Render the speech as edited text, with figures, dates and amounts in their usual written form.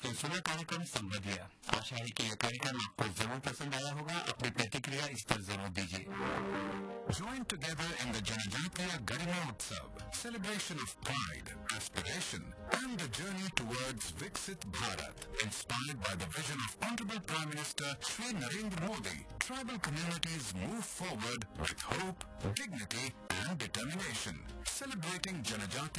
तो सुना कार्यक्रम संवादिया। आशा है कि यह कार्यक्रम आपको जरूर पसंद आया होगा। अपनी प्रतिक्रिया इस पर जरूर दीजिए। Join together in the Janajatiya Garima Utsav, celebration of pride, aspiration, and the journey towards Viksit Bharat, inspired by the vision of Honorable Prime Minister Shri Narendra Modi. Tribal communities move forward with hope, dignity, and determination, celebrating Janajatiya